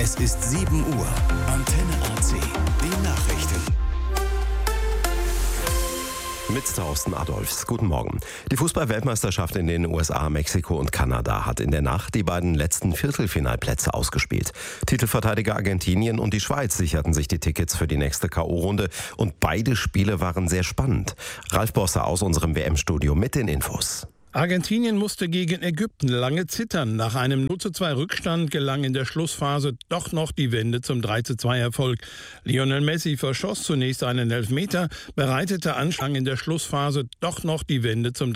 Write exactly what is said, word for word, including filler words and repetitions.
Es ist sieben Uhr. Antenne A C. Die Nachrichten. Mit Thorsten Adolfs. Guten Morgen. Die Fußball-Weltmeisterschaft in den U S A, Mexiko und Kanada hat in der Nacht die beiden letzten Viertelfinalplätze ausgespielt. Titelverteidiger Argentinien und die Schweiz sicherten sich die Tickets für die nächste K O-Runde und beide Spiele waren sehr spannend. Ralf Bosse aus unserem W M-Studio mit den Infos. Argentinien musste gegen Ägypten lange zittern. Nach einem null zu zwei Rückstand gelang in der Schlussphase doch noch die Wende zum drei zu zwei Erfolg. Lionel Messi verschoss zunächst einen Elfmeter, bereitete Anschlag in der Schlussphase doch noch die Wende zum